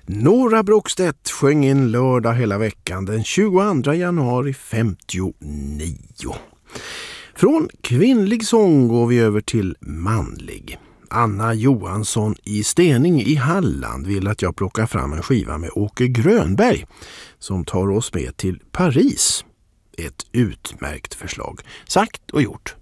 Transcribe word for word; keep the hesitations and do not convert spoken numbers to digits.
Nora Brokstedt sjöng in lördag hela veckan den tjugoandra januari femtionio. Från kvinnlig sång går vi över till manlig. Anna Johansson i Stening i Halland vill att jag plockar fram en skiva med Åke Grönberg som tar oss med till Paris. Ett utmärkt förslag. Sagt och gjort.